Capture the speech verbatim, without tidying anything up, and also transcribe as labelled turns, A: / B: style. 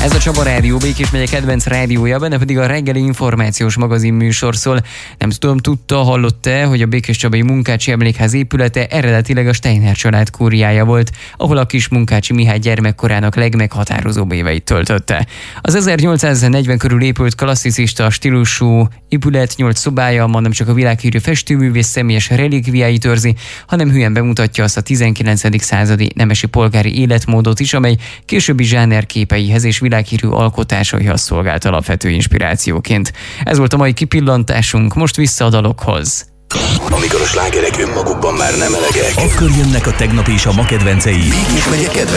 A: Ez a Csaba Rádió, Békés megye kedvenc rádiója, benne pedig a reggeli információs magazin műsor szól. Nem tudom, tudta, hallott-e, hogy a Békéscsabai Munkácsi Emlékház épülete eredetileg a Steiner család kúriája volt, ahol a kis Munkácsi Mihály gyermekkorának legmeghatározóbb éveit töltötte. Az ezernyolcszáznegyven körül épült klasszicista stílusú épület nyolc szobája ma nem csak a világhírű festőművész személyes relikviáit őrzi, hanem hülyen bemutatja azt a tizenkilencedik századi nemesi polgári életmódot is, amely későbbi zsánerképeihez és világhírű alkotásaihoz szolgált alapvető inspirációként. Ez volt a mai kipillantásunk, most vissza a dalokhoz.
B: Amikor a slágerek önmagukban már nem elegek,
C: akkor jönnek a tegnap és a ma kedvencei.
B: Békés megye kedvencei.